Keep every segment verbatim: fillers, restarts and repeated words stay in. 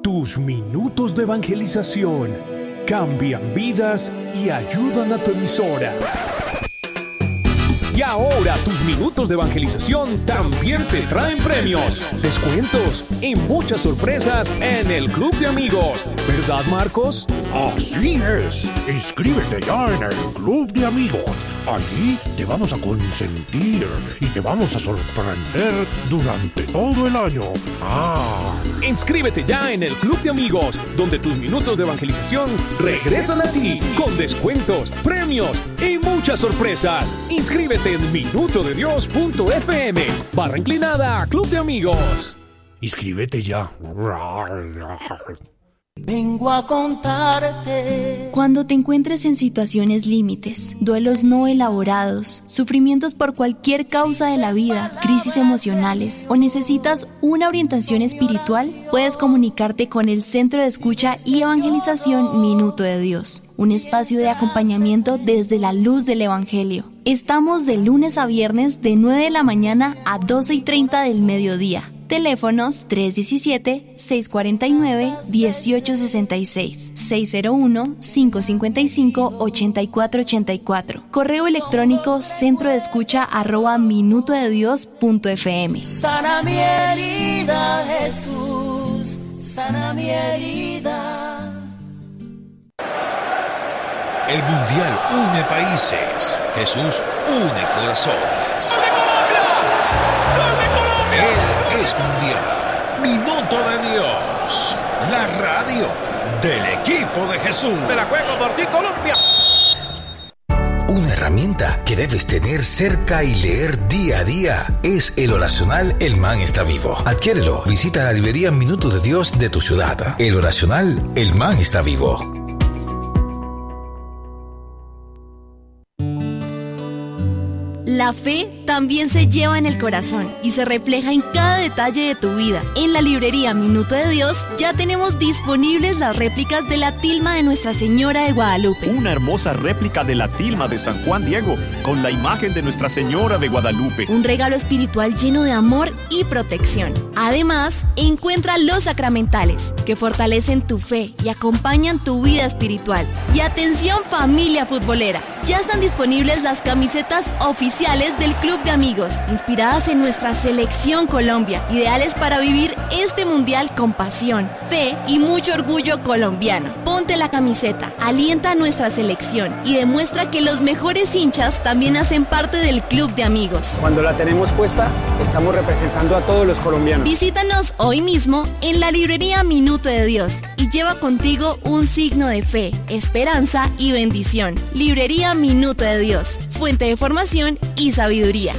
Tus minutos de evangelización cambian vidas y ayudan a tu emisora. Y ahora tus minutos de evangelización también te traen premios, descuentos y muchas sorpresas en el Club de Amigos. ¿Verdad, Marcos? Así es. Inscríbete ya en el Club de Amigos. Allí te vamos a consentir y te vamos a sorprender durante todo el año. Ah. Inscríbete ya en el Club de Amigos, donde tus minutos de evangelización regresan a ti con descuentos, premios y muchas sorpresas. Inscríbete en minutodedios punto f m barra inclinada Club de Amigos. Inscríbete ya. Vengo a contarte. Cuando te encuentres en situaciones límites, duelos no elaborados, sufrimientos por cualquier causa de la vida, crisis emocionales o necesitas una orientación espiritual, puedes comunicarte con el Centro de Escucha y Evangelización Minuto de Dios, un espacio de acompañamiento desde la luz del Evangelio. Estamos de lunes a viernes de nueve de la mañana a doce y treinta del mediodía. Teléfonos tres uno siete, seis cuatro nueve, uno ocho seis seis, seis cero uno, cinco cinco cinco, ocho cuatro ocho cuatro. Correo electrónico centro de escucha arroba minuto de dios punto f m. Sana mi herida, Jesús, sana mi herida. El Mundial une países, Jesús une corazones. Él es Mundial, Minuto de Dios, la radio del equipo de Jesús. Me la juego por ti, Colombia. Una herramienta que debes tener cerca y leer día a día es el oracional El Man está vivo. Adquiérelo, visita la librería Minuto de Dios de tu ciudad. El oracional El Man está vivo. La fe también se lleva en el corazón y se refleja en cada detalle de tu vida. En la librería Minuto de Dios ya tenemos disponibles las réplicas de la tilma de Nuestra Señora de Guadalupe. Una hermosa réplica de la tilma de San Juan Diego con la imagen de Nuestra Señora de Guadalupe. Un regalo espiritual lleno de amor y protección. Además, encuentra los sacramentales que fortalecen tu fe y acompañan tu vida espiritual. Y atención, familia futbolera, ya están disponibles las camisetas oficiales del Club de Amigos, inspiradas en nuestra selección Colombia, ideales para vivir este mundial con pasión, fe y mucho orgullo colombiano. Ponte la camiseta, alienta a nuestra selección y demuestra que los mejores hinchas también hacen parte del Club de Amigos. Cuando la tenemos puesta, estamos representando a todos los colombianos. Visítanos hoy mismo en la librería Minuto de Dios y lleva contigo un signo de fe, esperanza y bendición. Librería Minuto de Dios, fuente de formación y sabiduría.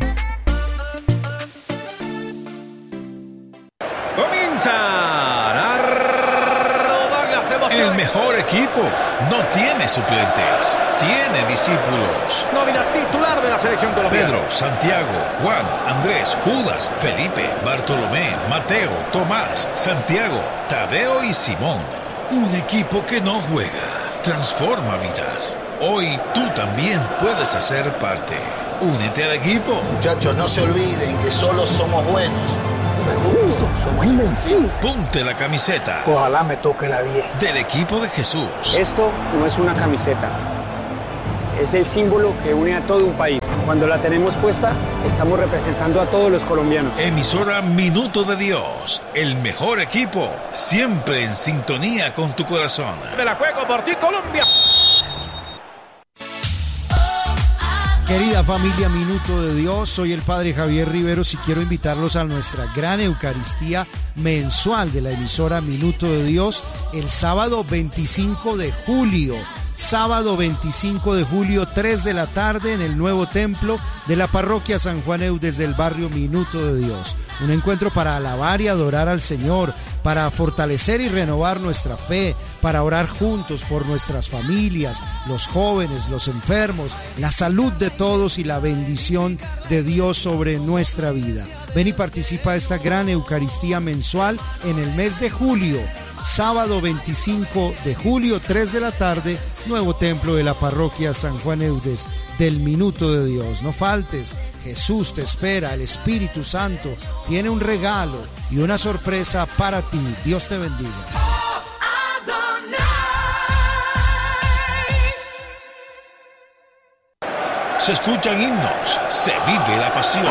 Comienzan a rodar las emociones. El mejor equipo no tiene suplentes, tiene discípulos. Nómina titular de la selección colombiana. Pedro, Santiago, Juan, Andrés, Judas, Felipe, Bartolomé, Mateo, Tomás, Santiago, Tadeo y Simón. Un equipo que no juega, transforma vidas. Hoy tú también puedes hacer parte. Únete al equipo. Muchachos, no se olviden que solo somos buenos, pero juntos somos invencibles. Ponte la camiseta. Ojalá me toque la diez. Del equipo de Jesús. Esto no es una camiseta. Es el símbolo que une a todo un país. Cuando la tenemos puesta, estamos representando a todos los colombianos. Emisora Minuto de Dios. El mejor equipo. Siempre en sintonía con tu corazón. Me la juego por ti, Colombia. Querida familia Minuto de Dios, soy el Padre Javier Riveros y quiero invitarlos a nuestra gran Eucaristía mensual de la emisora Minuto de Dios el sábado veinticinco de julio. Sábado veinticinco de julio, tres de la tarde en el nuevo templo de la parroquia San Juan Eudes del barrio Minuto de Dios. Un encuentro para alabar y adorar al Señor, para fortalecer y renovar nuestra fe, para orar juntos por nuestras familias, los jóvenes, los enfermos, la salud de todos y la bendición de Dios sobre nuestra vida. Ven y participa de esta gran Eucaristía mensual en el mes de julio. Sábado veinticinco de julio, tres de la tarde, nuevo templo de la parroquia San Juan Eudes del Minuto de Dios. No faltes, Jesús te espera, el Espíritu Santo tiene un regalo y una sorpresa para ti. Dios te bendiga. Se escuchan himnos, se vive la pasión.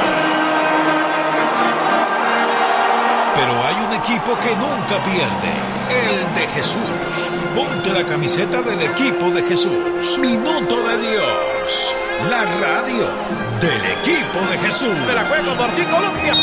Pero hay un equipo que nunca pierde, el de Jesús. Ponte la camiseta del equipo de Jesús. Minuto de Dios, la radio del equipo de Jesús. Me la juego por ti, Colombia.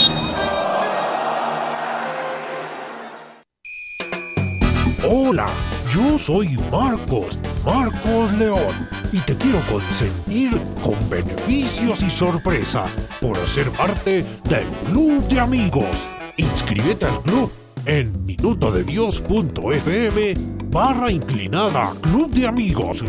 Hola, yo soy Marcos, Marcos León, y te quiero consentir con beneficios y sorpresas por ser parte del Club de Amigos. Inscríbete al club en minutodedios.fm barra inclinada Club de Amigos.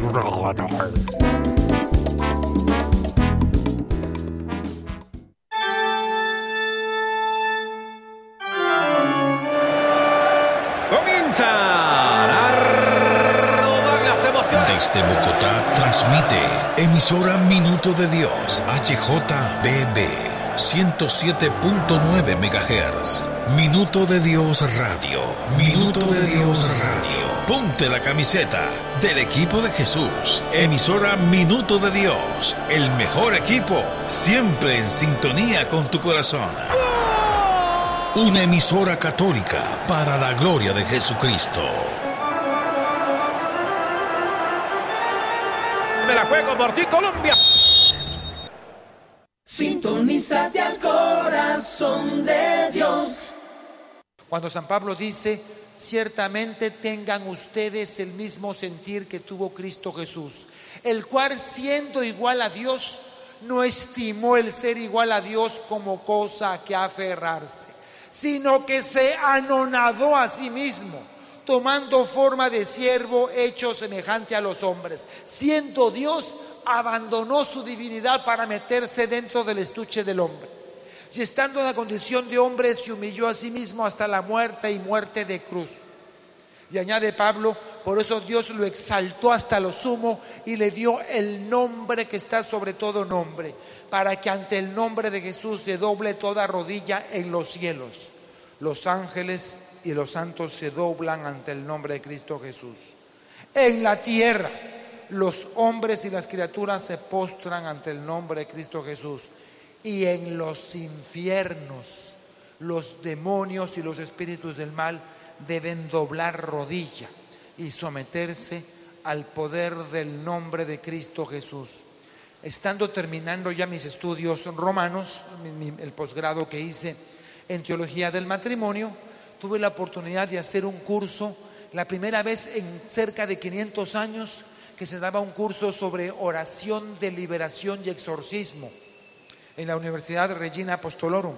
Desde Bogotá transmite emisora Minuto de Dios H J B B ciento siete punto nueve megahertz. Minuto de Dios Radio. Minuto de Dios Radio. Ponte la camiseta del equipo de Jesús. Emisora Minuto de Dios. El mejor equipo, siempre en sintonía con tu corazón. Una emisora católica para la gloria de Jesucristo. Me la juego por ti, Colombia. Sintonízate al corazón de Dios. Cuando San Pablo dice, ciertamente tengan ustedes el mismo sentir que tuvo Cristo Jesús, el cual siendo igual a Dios, no estimó el ser igual a Dios como cosa a que aferrarse, sino que se anonadó a sí mismo, tomando forma de siervo, hecho semejante a los hombres. Siendo Dios, abandonó su divinidad para meterse dentro del estuche del hombre. Y estando en la condición de hombre, se humilló a sí mismo hasta la muerte y muerte de cruz. Y añade Pablo, por eso Dios lo exaltó hasta lo sumo y le dio el nombre que está sobre todo nombre, para que ante el nombre de Jesús se doble toda rodilla en los cielos. Los ángeles y los santos se doblan ante el nombre de Cristo Jesús. En la tierra, los hombres y las criaturas se postran ante el nombre de Cristo Jesús. Y en los infiernos, los demonios y los espíritus del mal deben doblar rodilla y someterse al poder del nombre de Cristo Jesús. Estando terminando ya mis estudios romanos, el posgrado que hice en teología del matrimonio, tuve la oportunidad de hacer un curso, la primera vez en cerca de quinientos años, que se daba un curso sobre oración de liberación y exorcismo en la Universidad Regina Apostolorum,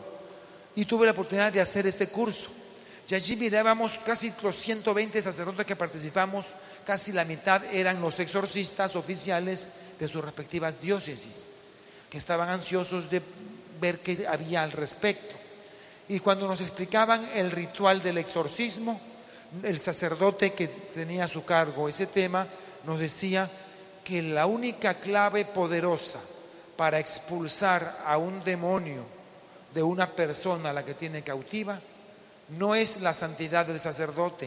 y tuve la oportunidad de hacer ese curso. Y allí mirábamos casi los ciento veinte sacerdotes que participamos, casi la mitad eran los exorcistas oficiales de sus respectivas diócesis, que estaban ansiosos de ver qué había al respecto. Y cuando nos explicaban el ritual del exorcismo, el sacerdote que tenía a su cargo ese tema nos decía que la única clave poderosa para expulsar a un demonio de una persona a la que tiene cautiva no es la santidad del sacerdote,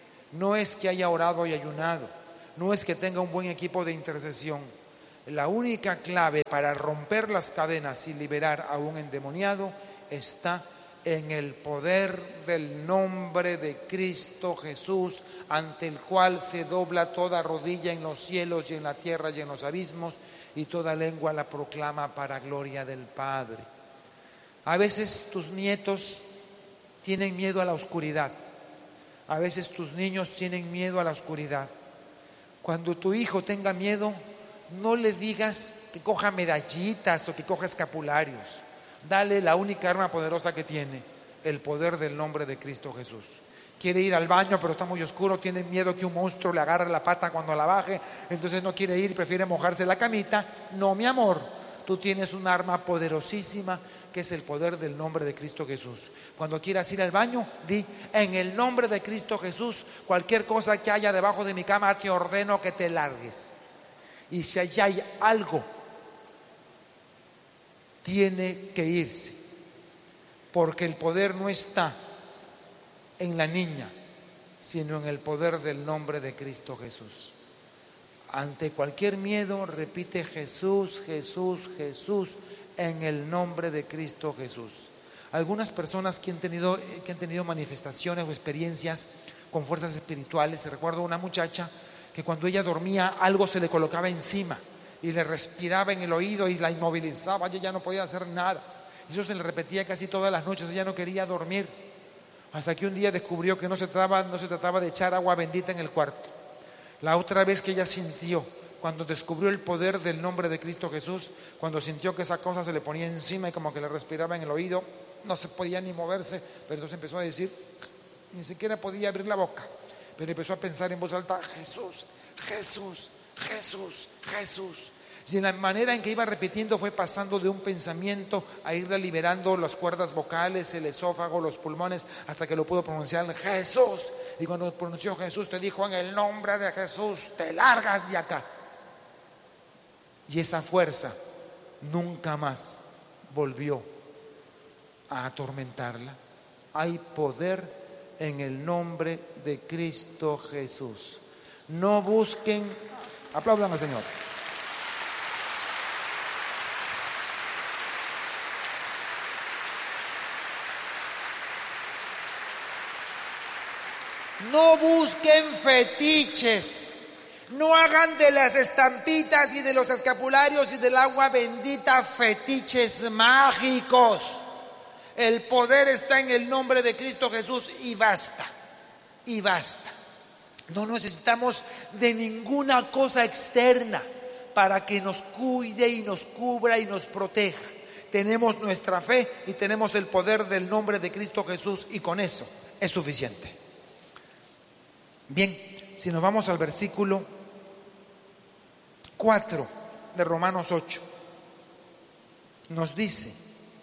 no es que haya orado y ayunado, no es que tenga un buen equipo de intercesión. La única clave para romper las cadenas y liberar a un endemoniado está en el poder del nombre de Cristo Jesús, ante el cual se dobla toda rodilla en los cielos y en la tierra y en los abismos, y toda lengua la proclama para gloria del Padre. A veces tus nietos tienen miedo a la oscuridad, a veces tus niños tienen miedo a la oscuridad. Cuando tu hijo tenga miedo, no le digas que coja medallitas o que coja escapularios. Dale la única arma poderosa que tiene, el poder del nombre de Cristo Jesús. Quiere ir al baño, pero está muy oscuro, tiene miedo que un monstruo le agarre la pata cuando la baje, entonces no quiere ir, prefiere mojarse la camita. No, mi amor, tú tienes un arma poderosísima que es el poder del nombre de Cristo Jesús. Cuando quieras ir al baño, di, en el nombre de Cristo Jesús, cualquier cosa que haya debajo de mi cama te ordeno que te largues. Y si allá hay algo, tiene que irse, porque el poder no está en la niña, sino en el poder del nombre de Cristo Jesús. Ante cualquier miedo, repite Jesús, Jesús, Jesús, en el nombre de Cristo Jesús. Algunas personas que han tenido, que han tenido manifestaciones o experiencias con fuerzas espirituales, recuerdo una muchacha que cuando ella dormía algo se le colocaba encima y le respiraba en el oído y la inmovilizaba, ella ya no podía hacer nada. Eso se le repetía casi todas las noches, ella no quería dormir, hasta que un día descubrió que no se trataba, no se trataba de echar agua bendita en el cuarto. La otra vez que ella sintió, cuando descubrió el poder del nombre de Cristo Jesús, cuando sintió que esa cosa se le ponía encima y como que le respiraba en el oído, no se podía ni moverse, pero entonces empezó a decir, ni siquiera podía abrir la boca, pero empezó a pensar en voz alta, Jesús, Jesús, Jesús, Jesús. Y en la manera en que iba repitiendo fue pasando de un pensamiento a irle liberando las cuerdas vocales, el esófago, los pulmones, hasta que lo pudo pronunciar, Jesús. Y cuando pronunció Jesús, te dijo, en el nombre de Jesús, te largas de acá. Y esa fuerza nunca más volvió a atormentarla. Hay poder en el nombre de Cristo Jesús. No busquen, aplaudan al Señor. No busquen fetiches, no hagan de las estampitas y de los escapularios y del agua bendita fetiches mágicos. El poder está en el nombre de Cristo Jesús y basta, y basta. No necesitamos de ninguna cosa externa para que nos cuide y nos cubra y nos proteja. Tenemos nuestra fe y tenemos el poder del nombre de Cristo Jesús y con eso es suficiente. Bien, si nos vamos al versículo cuatro de Romanos ocho, nos dice,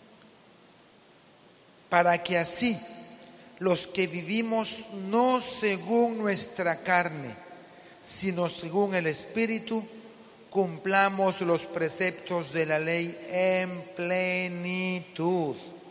para que así los que vivimos no según nuestra carne, sino según el Espíritu, cumplamos los preceptos de la ley en plenitud.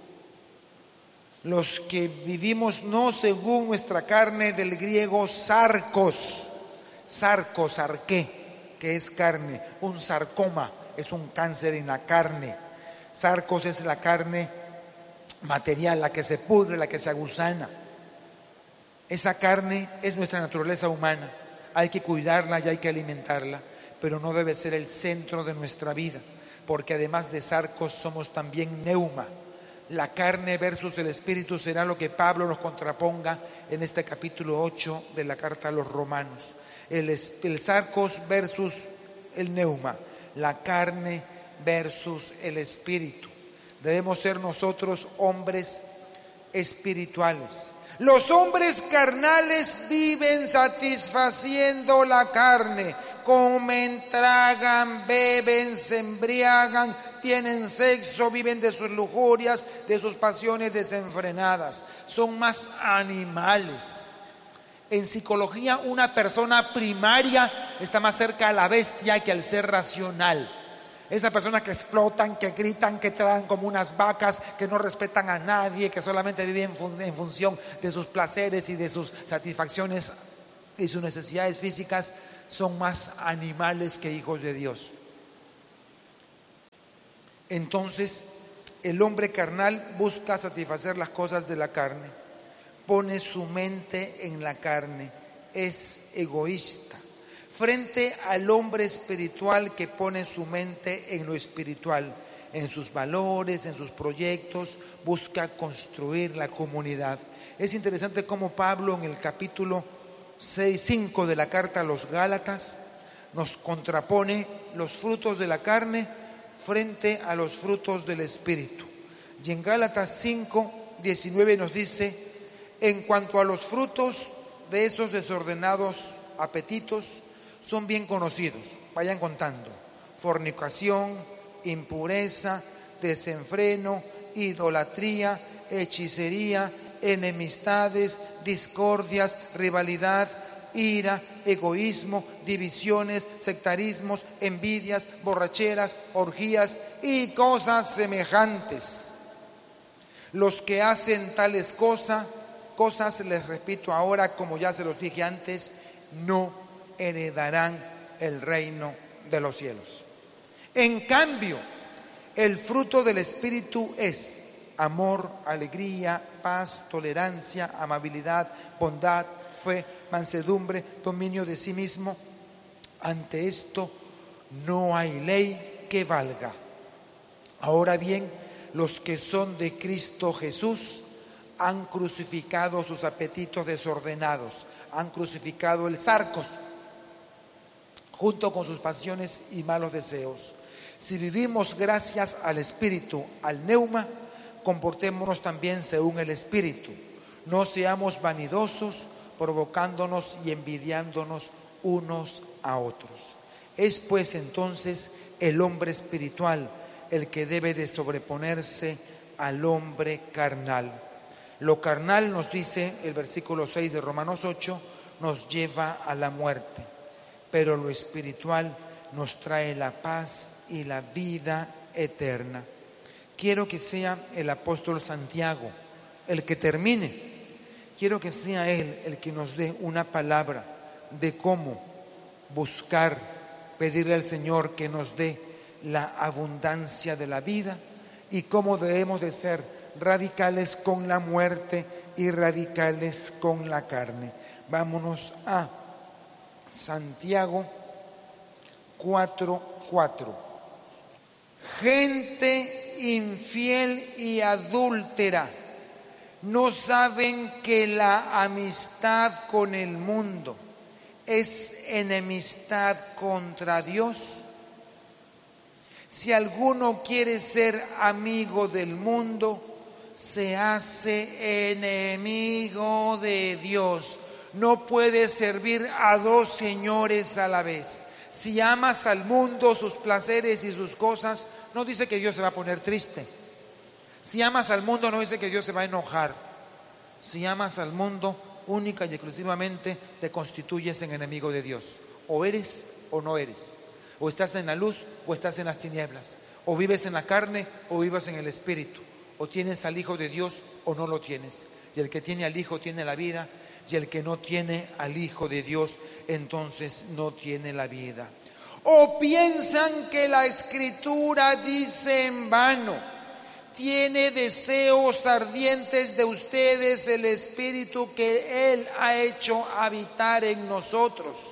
Los que vivimos no según nuestra carne, del griego sarcos, sarcos, arqué, que es carne, un sarcoma es un cáncer en la carne, sarcos es la carne material, la que se pudre, la que se aguzana. Esa carne es nuestra naturaleza humana, hay que cuidarla y hay que alimentarla, pero no debe ser el centro de nuestra vida, porque además de sarcos somos también neuma. La carne versus el espíritu será lo que Pablo nos contraponga en este capítulo ocho de la carta a los Romanos. El, el sarcos versus el neuma, la carne versus el espíritu. Debemos ser nosotros hombres espirituales. Los hombres carnales viven satisfaciendo la carne, comen, tragan, beben, se embriagan, tienen sexo, viven de sus lujurias, de sus pasiones desenfrenadas. Son más animales. En psicología, una persona primaria está más cerca a la bestia que al ser racional. Esas personas que explotan, que gritan, que tragan como unas vacas, que no respetan a nadie, que solamente viven en, fun- en función de sus placeres y de sus satisfacciones y sus necesidades físicas, son más animales que hijos de Dios. Entonces, el hombre carnal busca satisfacer las cosas de la carne, pone su mente en la carne, es egoísta. Frente al hombre espiritual que pone su mente en lo espiritual, en sus valores, en sus proyectos, busca construir la comunidad. Es interesante cómo Pablo en el capítulo seis, cinco de la carta a los Gálatas nos contrapone los frutos de la carne frente a los frutos del Espíritu. Y en Gálatas cinco, diecinueve nos dice, en cuanto a los frutos de esos desordenados apetitos, son bien conocidos, vayan contando: fornicación, impureza, desenfreno, idolatría, hechicería, enemistades, discordias, rivalidad, ira, egoísmo, divisiones, sectarismos, envidias, borracheras, orgías y cosas semejantes. Los que hacen tales cosas, cosas, les repito ahora, como ya se los dije antes, no heredarán el reino de los cielos. En cambio, el fruto del Espíritu es amor, alegría, paz, tolerancia, amabilidad, bondad, fe, mansedumbre, dominio de sí mismo. Ante esto no hay ley que valga. Ahora bien, los que son de Cristo Jesús han crucificado sus apetitos desordenados, han crucificado el sarcos junto con sus pasiones y malos deseos. Si vivimos gracias al Espíritu, al neuma, comportémonos también según el Espíritu. No seamos vanidosos, provocándonos y envidiándonos unos a otros. Es pues entonces el hombre espiritual el que debe de sobreponerse al hombre carnal. Lo carnal, nos dice el versículo seis de Romanos ocho, nos lleva a la muerte, pero lo espiritual nos trae la paz y la vida eterna. Quiero que sea el apóstol Santiago el que termine. Quiero que sea él el que nos dé una palabra de cómo buscar, pedirle al Señor que nos dé la abundancia de la vida y cómo debemos de ser radicales con la muerte y radicales con la carne. Vámonos a Santiago cuatro cuatro. Gente infiel y adúltera, ¿no saben que la amistad con el mundo es enemistad contra Dios? Si alguno quiere ser amigo del mundo, se hace enemigo de Dios. No puede servir a dos señores a la vez. Si amas al mundo, sus placeres y sus cosas, no dice que Dios se va a poner triste. Si amas al mundo, no dice que Dios se va a enojar. Si amas al mundo, única y exclusivamente te constituyes en enemigo de Dios. O eres o no eres. O estás en la luz o estás en las tinieblas. O vives en la carne o vivas en el Espíritu. O tienes al Hijo de Dios o no lo tienes. Y el que tiene al Hijo tiene la vida. Y el que no tiene al Hijo de Dios, entonces no tiene la vida. O piensan que la Escritura dice en vano: tiene deseos ardientes de ustedes el Espíritu que Él ha hecho habitar en nosotros.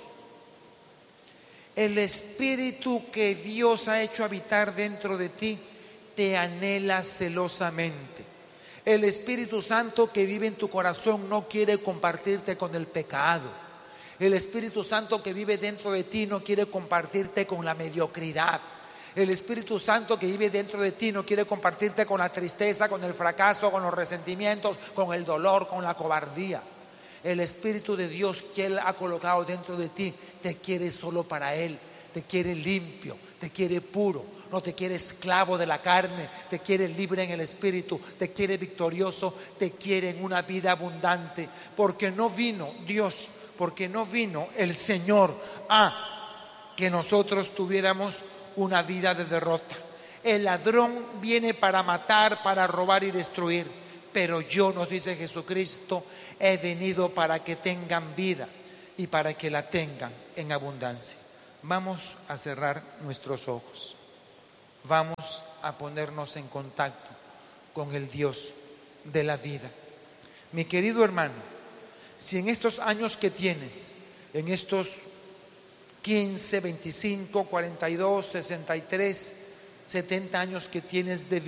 El Espíritu que Dios ha hecho habitar dentro de ti te anhela celosamente. El Espíritu Santo que vive en tu corazón no quiere compartirte con el pecado. El Espíritu Santo que vive dentro de ti no quiere compartirte con la mediocridad. El Espíritu Santo que vive dentro de ti no quiere compartirte con la tristeza, con el fracaso, con los resentimientos, con el dolor, con la cobardía. El Espíritu de Dios que Él ha colocado dentro de ti te quiere solo para Él, te quiere limpio, te quiere puro, no te quiere esclavo de la carne, te quiere libre en el Espíritu, te quiere victorioso, te quiere en una vida abundante, porque no vino Dios, porque no vino el Señor a que nosotros tuviéramos una vida de derrota. El ladrón viene para matar, para robar y destruir, pero yo, nos dice Jesucristo, he venido para que tengan vida y para que la tengan en abundancia. Vamos a cerrar nuestros ojos. Vamos a ponernos en contacto con el Dios de la vida. Mi querido hermano, si en estos años que tienes, en estos quince, veinticinco, cuarenta y dos, sesenta y tres, setenta años que tienes de vida,